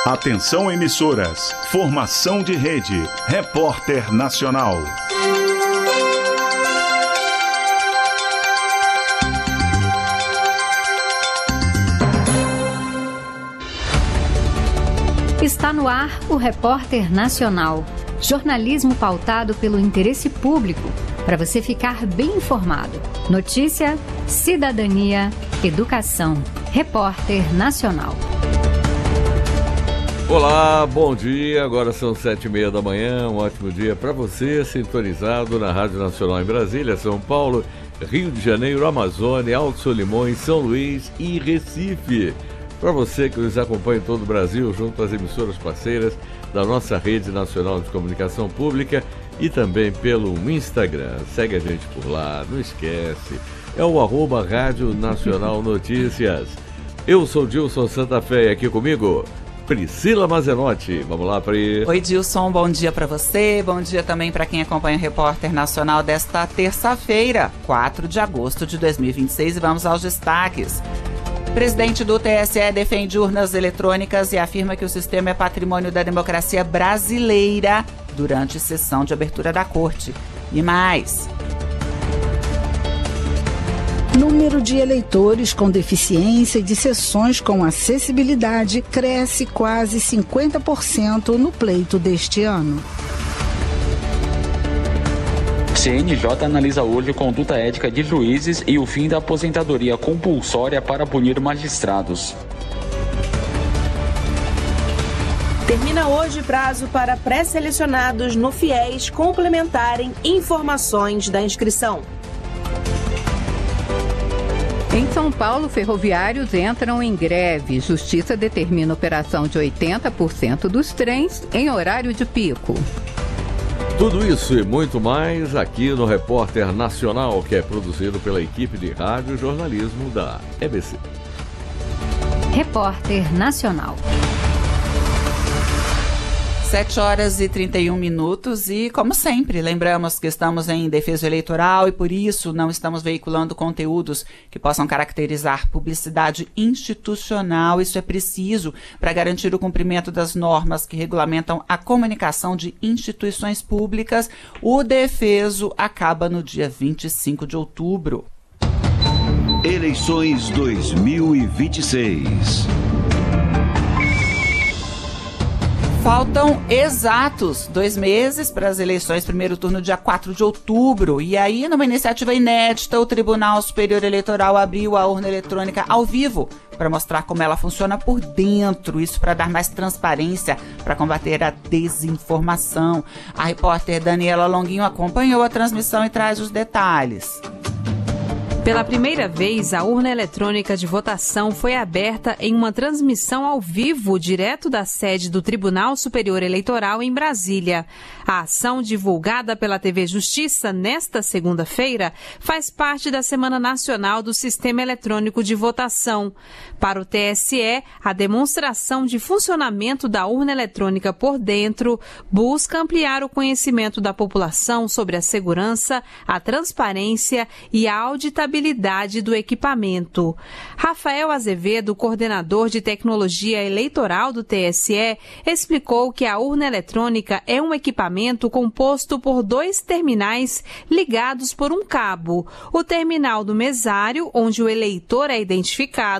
Atenção emissoras, formação de rede, Repórter Nacional. Está no ar o Repórter Nacional. Jornalismo pautado pelo interesse público, para você ficar bem informado. Notícia, cidadania, educação. Repórter Nacional. Olá, bom dia. Agora são 7h30 da manhã. Um ótimo dia para você, sintonizado na Rádio Nacional em Brasília, São Paulo, Rio de Janeiro, Amazônia, Alto Solimões, São Luís e Recife. Para você que nos acompanha em todo o Brasil, junto às emissoras parceiras da nossa Rede Nacional de Comunicação Pública e também pelo Instagram. Segue a gente por lá, não esquece. É o @Rádio Nacional Notícias. Eu sou Dilson Santa Fé, aqui comigo Priscila Mazenotti. Vamos lá, Pri. Oi, Dilson, bom dia para você, bom dia também para quem acompanha o Repórter Nacional desta terça-feira, 4 de agosto de 2026, e vamos aos destaques. Presidente do TSE defende urnas eletrônicas e afirma que o sistema é patrimônio da democracia brasileira durante sessão de abertura da corte. E mais. Número de eleitores com deficiência e de sessões com acessibilidade cresce quase 50% no pleito deste ano. CNJ analisa hoje conduta ética de juízes e o fim da aposentadoria compulsória para punir magistrados. Termina hoje prazo para pré-selecionados no FIES complementarem informações da inscrição. Em São Paulo, ferroviários entram em greve. Justiça determina operação de 80% dos trens em horário de pico. Tudo isso e muito mais aqui no Repórter Nacional, que é produzido pela equipe de rádio e jornalismo da EBC. Repórter Nacional. 7h31 e, como sempre, lembramos que estamos em defesa eleitoral e, por isso, não estamos veiculando conteúdos que possam caracterizar publicidade institucional. Isso é preciso para garantir o cumprimento das normas que regulamentam a comunicação de instituições públicas. O defeso acaba no dia 25 de outubro. Eleições 2026. Faltam exatos 2 meses para as eleições, primeiro turno dia 4 de outubro. E aí, numa iniciativa inédita, o Tribunal Superior Eleitoral abriu a urna eletrônica ao vivo para mostrar como ela funciona por dentro. Isso para dar mais transparência, para combater a desinformação. A repórter Daniela Longuinho acompanhou a transmissão e traz os detalhes. Pela primeira vez, a urna eletrônica de votação foi aberta em uma transmissão ao vivo, direto da sede do Tribunal Superior Eleitoral em Brasília. A ação, divulgada pela TV Justiça nesta segunda-feira, faz parte da Semana Nacional do Sistema Eletrônico de Votação. Para o TSE, a demonstração de funcionamento da urna eletrônica por dentro busca ampliar o conhecimento da população sobre a segurança, a transparência e a auditabilidade do equipamento. Rafael Azevedo, coordenador de tecnologia eleitoral do TSE, explicou que a urna eletrônica é um equipamento composto por 2 terminais ligados por um cabo. O terminal do mesário, onde o eleitor é identificado,